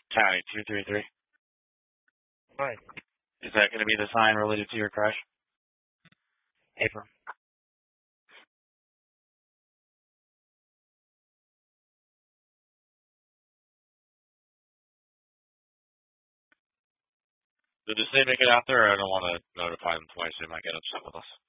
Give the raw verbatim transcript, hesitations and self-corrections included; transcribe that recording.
County two three three. Right. Is that going to be the sign related to your crash? April. Did they say make it out there, or I don't want to notify them twice. They might get upset with us.